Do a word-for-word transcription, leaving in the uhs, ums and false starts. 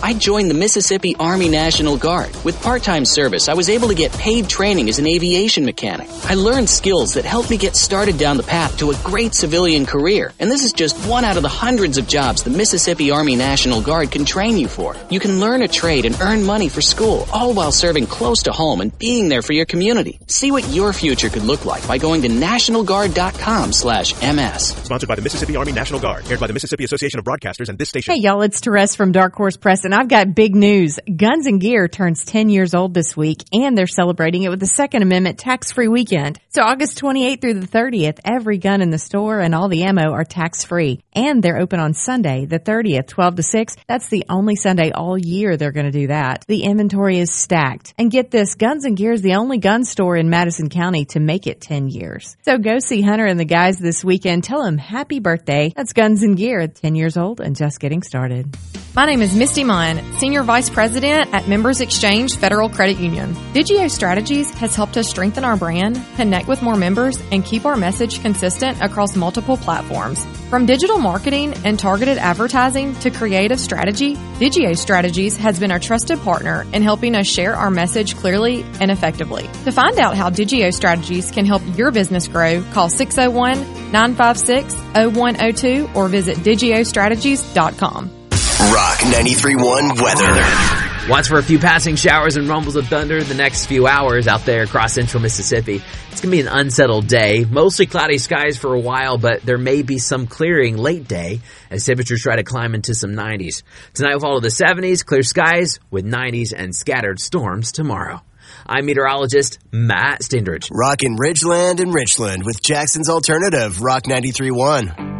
I joined the Mississippi Army National Guard. With part-time service, I was able to get paid training as an aviation mechanic. I learned skills that helped me get started down the path to a great civilian career. And this is just one out of the hundreds of jobs the Mississippi Army National Guard can train you for. You can learn a trade and earn money for school, all while serving close to home and being there for your community. See what your future could look like by going to national guard dot com slash M S. Sponsored by the Mississippi Army National Guard. Aired by the Mississippi Association of Broadcasters and this station. Hey, y'all, it's Therese from Dark Horse Press, and I've got big news. Guns and Gear turns ten years old this week, and they're celebrating it with the Second Amendment tax-free weekend. So August twenty-eighth through the thirtieth, every gun in the store and all the ammo are tax-free. And they're open on Sunday, the thirtieth, twelve to six. That's the only Sunday all year they're going to do that. The inventory is stacked. And get this, Guns and Gear is the only gun store in Madison County to make it ten years. So go see Hunter and the guys this weekend. Tell them happy birthday. That's Guns and Gear, ten years old and just getting started. My name is Misty Munn, Senior Vice President at Members Exchange Federal Credit Union. Digio Strategies has helped us strengthen our brand, connect with more members, and keep our message consistent across multiple platforms. From digital marketing and targeted advertising to creative strategy, Digio Strategies has been a trusted partner in helping us share our message clearly and effectively. To find out how Digio Strategies can help your business grow, call six oh one, nine five six, oh one oh two or visit digio strategies dot com. Rock ninety-three point one weather. Watch for a few passing showers and rumbles of thunder the next few hours out there across central Mississippi. It's going to be an unsettled day. Mostly cloudy skies for a while, but there may be some clearing late day as temperatures try to climb into some nineties. Tonight will fall to the seventies, clear skies with nineties and scattered storms tomorrow. I'm meteorologist Matt Stindridge. Rockin' Ridgeland and Richland with Jackson's Alternative, Rock ninety-three point one.